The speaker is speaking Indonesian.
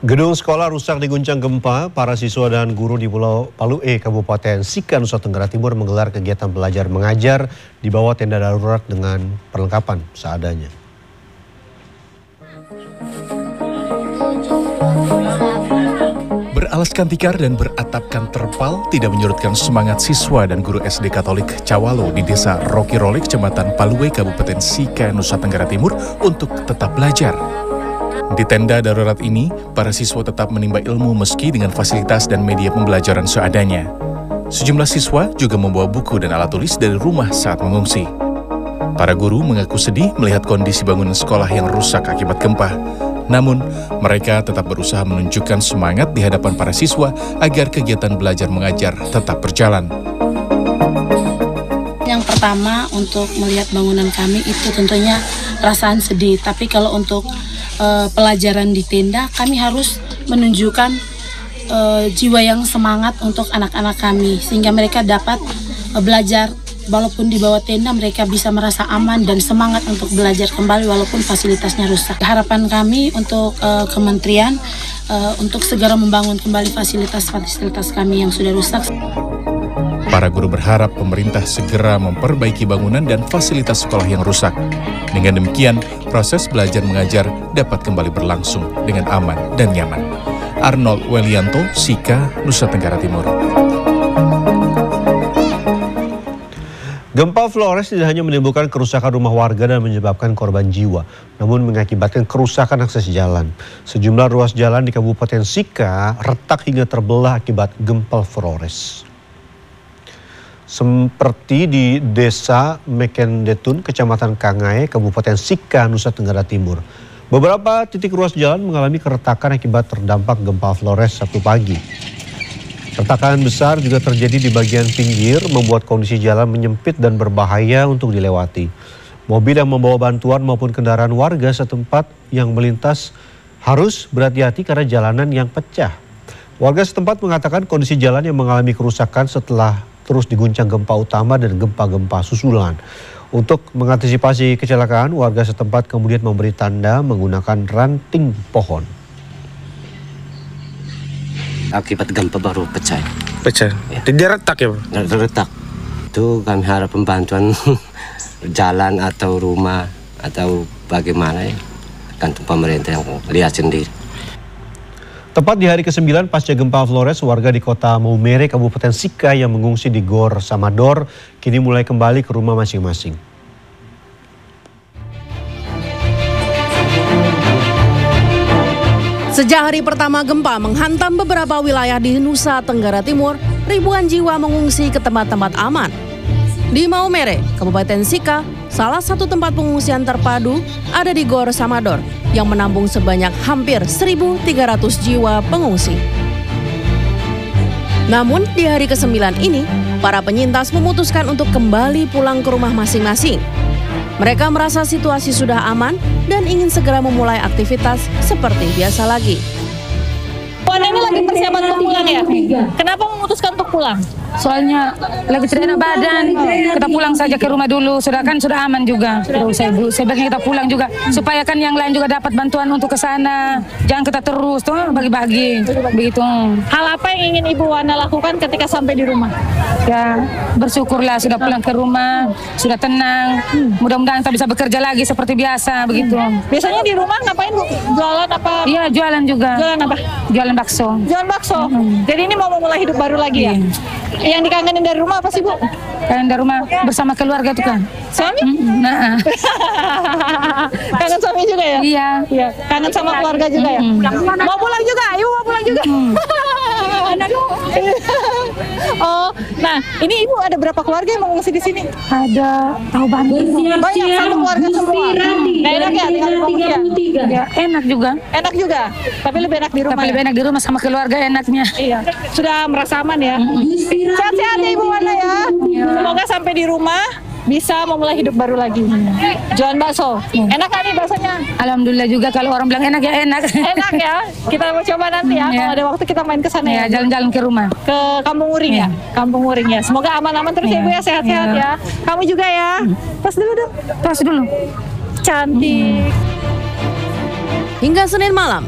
Gedung sekolah rusak diguncang gempa. Para siswa dan guru di Pulau Palue, Kabupaten Sika, Nusa Tenggara Timur menggelar kegiatan belajar mengajar di bawah tenda darurat dengan perlengkapan seadanya. Beralaskan tikar dan beratapkan terpal tidak menyurutkan semangat siswa dan guru SD Katolik Cawalo di Desa Rokirole, Kecamatan Palue, Kabupaten Sika, Nusa Tenggara Timur untuk tetap belajar. Di tenda darurat ini, para siswa tetap menimba ilmu meski dengan fasilitas dan media pembelajaran seadanya. Sejumlah siswa juga membawa buku dan alat tulis dari rumah saat mengungsi. Para guru mengaku sedih melihat kondisi bangunan sekolah yang rusak akibat gempa. Namun, mereka tetap berusaha menunjukkan semangat di hadapan para siswa agar kegiatan belajar mengajar tetap berjalan. Yang pertama, untuk melihat bangunan kami itu tentunya perasaan sedih. Tapi kalau untuk pelajaran di tenda, kami harus menunjukkan jiwa yang semangat untuk anak-anak kami, sehingga mereka dapat belajar. Walaupun di bawah tenda, mereka bisa merasa aman dan semangat untuk belajar kembali walaupun fasilitasnya rusak. Harapan kami untuk kementerian untuk segera membangun kembali fasilitas-fasilitas kami yang sudah rusak. Para guru berharap pemerintah segera memperbaiki bangunan dan fasilitas sekolah yang rusak. Dengan demikian, proses belajar mengajar dapat kembali berlangsung dengan aman dan nyaman. Arnold Welianto, Sika, Nusa Tenggara Timur. Gempa Flores tidak hanya menimbulkan kerusakan rumah warga dan menyebabkan korban jiwa, namun mengakibatkan kerusakan akses jalan. Sejumlah ruas jalan di Kabupaten Sika retak hingga terbelah akibat gempa Flores. Seperti di Desa Mekendetun, Kecamatan Kangai, Kabupaten Sika, Nusa Tenggara Timur. Beberapa titik ruas jalan mengalami keretakan akibat terdampak gempa Flores Sabtu pagi. Retakan besar juga terjadi di bagian pinggir, membuat kondisi jalan menyempit dan berbahaya untuk dilewati. Mobil yang membawa bantuan maupun kendaraan warga setempat yang melintas harus berhati-hati karena jalanan yang pecah. Warga setempat mengatakan kondisi jalan yang mengalami kerusakan setelah terus diguncang gempa utama dan gempa-gempa susulan. Untuk mengantisipasi kecelakaan, warga setempat kemudian memberi tanda menggunakan ranting pohon. Akibat gempa baru pecah. Pecah? Ya. Dia retak ya? Retak. Itu kami harap pembantuan jalan atau rumah atau bagaimana ya. Gantung pemerintah yang lihat sendiri. Tepat di hari ke-9 pasca gempa Flores, warga di kota Maumere, Kabupaten Sika yang mengungsi di Gor Samador kini mulai kembali ke rumah masing-masing. Sejak hari pertama gempa menghantam beberapa wilayah di Nusa Tenggara Timur, ribuan jiwa mengungsi ke tempat-tempat aman. Di Maumere, Kabupaten Sika, salah satu tempat pengungsian terpadu ada di Gor Samador yang menampung sebanyak hampir 1.300 jiwa pengungsi. Namun di hari ke-9 ini, para penyintas memutuskan untuk kembali pulang ke rumah masing-masing. Mereka merasa situasi sudah aman dan ingin segera memulai aktivitas seperti biasa lagi. Wana ini lagi persiapan untuk pulang ya? Kenapa memutuskan untuk pulang? Soalnya lagi tidak enak badan, kita pulang saja ke rumah dulu, sudah aman juga. Sebaiknya kita pulang juga, supaya kan yang lain juga dapat bantuan untuk ke sana. Jangan kita terus tuh bagi-bagi, begitu. Hal apa yang ingin Ibu Wana lakukan ketika sampai di rumah? Ya bersyukurlah sudah pulang ke rumah, sudah tenang. Mudah-mudahan kita bisa bekerja lagi seperti biasa, begitu. Biasanya di rumah ngapain Bu? Jualan apa? Iya jualan juga. Jualan apa? Jualan bakso. Jualan bakso? Jadi ini mau memulai hidup baru lagi ya? Yang dikangenin dari rumah apa sih Bu? Kangen dari rumah bersama keluarga tuh kan. Suami? Nah. Kangen suami juga ya? Iya. Kangen sama keluarga juga ya? Mau pulang juga? Ibu mau pulang juga? Oh, nah ini Ibu ada berapa keluarga yang mengungsi di sini? Ada tahu banget. Banyak, satu keluarga semua. Nah, enak ya tinggal di pengungsi ya? Ya, enak juga. Enak juga, tapi lebih enak di rumah. Tapi lebih enak di rumah sama keluarga enaknya. Iya, sudah merasa aman ya. Sehat-sehat ya Ibu Wana ya. Semoga sampai di rumah bisa memulai hidup baru lagi. Jualan bakso. Enak kan nih baksonya? Alhamdulillah juga, kalau orang bilang enak ya enak. Enak ya. Kita mau coba nanti ya. Kalau ada waktu kita main ke sana ya. Jalan-jalan ke rumah. Ke Kampung Uring ya. Kampung Uring ya. Semoga aman-aman terus ya Ibu ya, sehat-sehat ya. Kamu juga ya. Pas dulu dong. Pas dulu. Cantik. Hingga Senin malam,